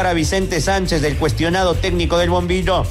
Para Vicente Sánchez, del cuestionado técnico del Bombino.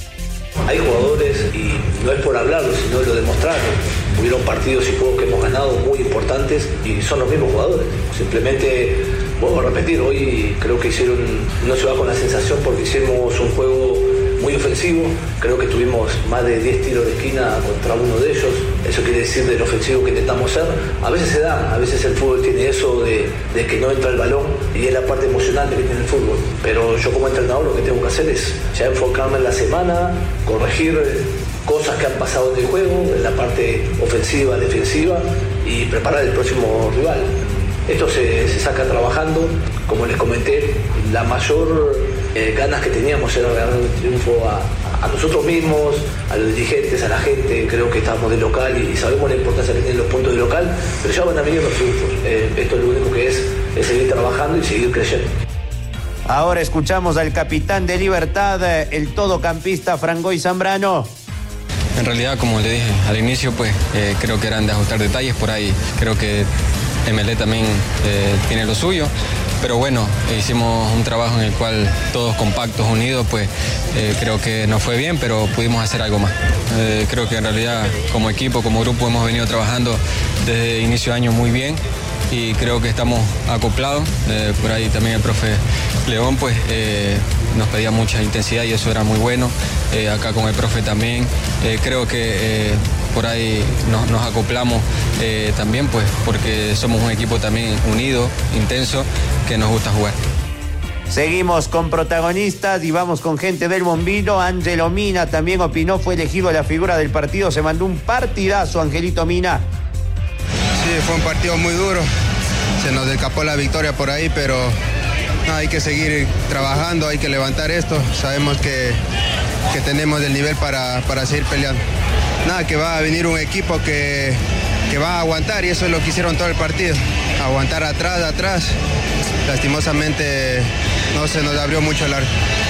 Hay jugadores, y no es por hablarlo, sino lo demostraron. Hubieron partidos y juegos que hemos ganado muy importantes y son los mismos jugadores. Simplemente, vuelvo a repetir, hoy creo que no se va con la sensación porque hicimos un juego muy ofensivo. Creo que tuvimos más de 10 tiros de esquina contra uno de ellos. Eso quiere decir del ofensivo que intentamos ser. A veces se da, a veces el fútbol tiene eso de que no entra el balón y es la parte emocionante que tiene el fútbol. Pero yo como entrenador lo que tengo que hacer es ya enfocarme en la semana, corregir cosas que han pasado en el juego, en la parte ofensiva, defensiva y preparar el próximo rival. Esto se saca trabajando, como les comenté, la mayor ganas que teníamos era ganar un triunfo a nosotros mismos, a los dirigentes, a la gente. Creo que estamos de local y sabemos la importancia que tienen los puntos de local, pero ya van a venir los triunfos. Esto lo único que es seguir trabajando y seguir creyendo. Ahora escuchamos al capitán de Libertad, el todocampista Frangoy Zambrano. En realidad, como le dije al inicio, pues creo que eran de ajustar detalles. Por ahí creo que MLE también tiene lo suyo, pero bueno, hicimos un trabajo en el cual todos compactos, unidos, pues creo que nos fue bien, pero pudimos hacer algo más. Creo que en realidad como equipo, como grupo hemos venido trabajando desde inicio de año muy bien y creo que estamos acoplados. Por ahí también el profe León pues nos pedía mucha intensidad y eso era muy bueno. Acá con el profe también creo que por ahí nos acoplamos también, pues porque somos un equipo también unido, intenso, que nos gusta jugar. Seguimos con protagonistas y vamos con gente del Bombino. Ángelo Mina también opinó, fue elegido la figura del partido, se mandó un partidazo, Angelito Mina. Sí, fue un partido muy duro, se nos escapó la victoria por ahí, pero no, hay que seguir trabajando, hay que levantar esto, sabemos que tenemos el nivel para seguir peleando. Nada, que va a venir un equipo que va a aguantar y eso es lo que hicieron todo el partido, aguantar atrás, lastimosamente no se nos abrió mucho el arco.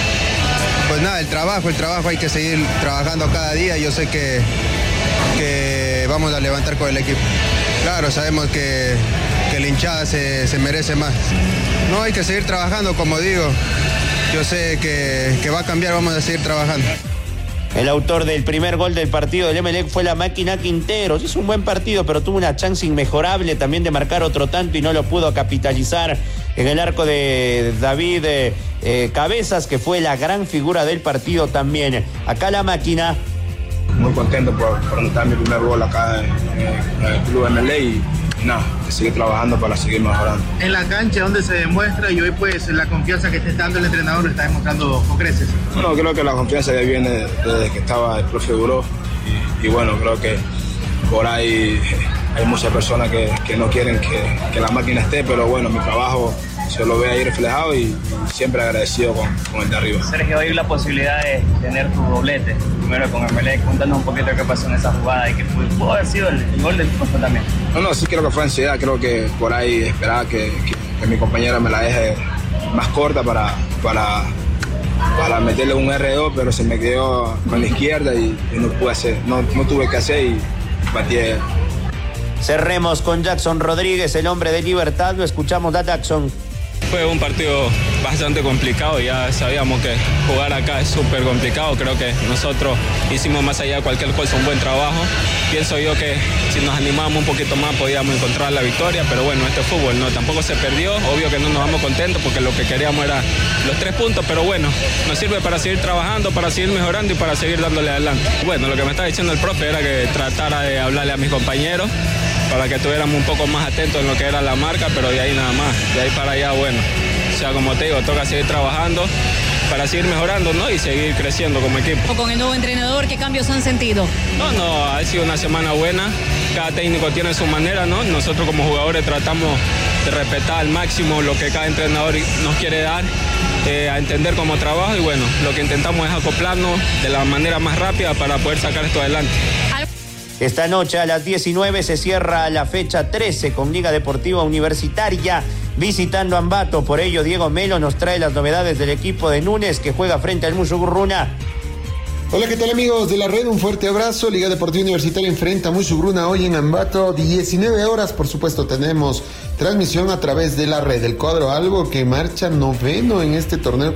Pues nada, el trabajo hay que seguir trabajando cada día, yo sé que vamos a levantar con el equipo. Claro, sabemos que la hinchada se merece más. No, hay que seguir trabajando, como digo, yo sé que va a cambiar, vamos a seguir trabajando. El autor del primer gol del partido del Emelec fue la máquina Quinteros. Hizo un buen partido, pero tuvo una chance inmejorable también de marcar otro tanto y no lo pudo capitalizar en el arco de David Cabezas, que fue la gran figura del partido también. Acá la máquina. Muy contento por anotar mi primer gol acá en el club Emelec y nada, que sigue trabajando para seguir mejorando. En la cancha donde se demuestra y hoy pues la confianza que está dando el entrenador lo está demostrando con creces. Bueno, creo que la confianza que viene desde que estaba el profe Duró y bueno, creo que por ahí hay muchas personas que no quieren que la máquina esté, pero bueno, mi trabajo se lo ve ahí reflejado y siempre agradecido con el de arriba. Sergio, hoy la posibilidad de tener tu doblete, primero con Emelec, contándonos un poquito qué pasó en esa jugada y que pudo haber sido el gol del triunfo también. No, sí creo que fue ansiedad, creo que por ahí esperaba que mi compañera me la deje más corta para meterle un R2, pero se me quedó con la izquierda y no pude hacer, no tuve que hacer y batí. Cerremos con Jackson Rodríguez, el hombre de Libertad, lo escuchamos a Jackson. Fue un partido bastante complicado, ya sabíamos que jugar acá es súper complicado, creo que nosotros hicimos más allá de cualquier cosa un buen trabajo. Pienso yo que si nos animamos un poquito más podíamos encontrar la victoria, pero bueno, este fútbol no, tampoco se perdió, obvio que no nos vamos contentos porque lo que queríamos era los 3 puntos, pero bueno, nos sirve para seguir trabajando, para seguir mejorando y para seguir dándole adelante. Bueno, lo que me estaba diciendo el profe era que tratara de hablarle a mis compañeros para que estuviéramos un poco más atentos en lo que era la marca, pero de ahí nada más, de ahí para allá, bueno, o sea, como te digo, toca seguir trabajando para seguir mejorando, ¿no? Y seguir creciendo como equipo. Con el nuevo entrenador, ¿qué cambios han sentido? No, ha sido una semana buena, cada técnico tiene su manera, ¿no? Nosotros como jugadores tratamos de respetar al máximo lo que cada entrenador nos quiere dar, a entender cómo trabaja y bueno, lo que intentamos es acoplarnos de la manera más rápida para poder sacar esto adelante. Esta noche a las 19 se cierra la fecha 13 con Liga Deportiva Universitaria visitando Ambato. Por ello, Diego Melo nos trae las novedades del equipo de Núñez que juega frente al Mushugurruna. Hola, ¿qué tal amigos de la red? Un fuerte abrazo. Liga Deportiva Universitaria enfrenta a Musugruna hoy en Ambato, 19 horas. Por supuesto, tenemos transmisión a través de la red. El cuadro Albo que marcha noveno en este torneo